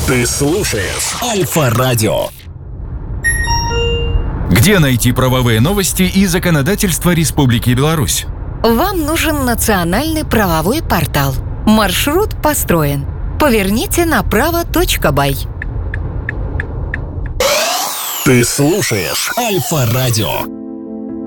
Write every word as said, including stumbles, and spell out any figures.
Ты слушаешь Альфа-радио. Где найти правовые новости и законодательство Республики Беларусь? Вам нужен национальный правовой портал. Маршрут построен. Поверните направо точка бай. Ты слушаешь Альфа-радио.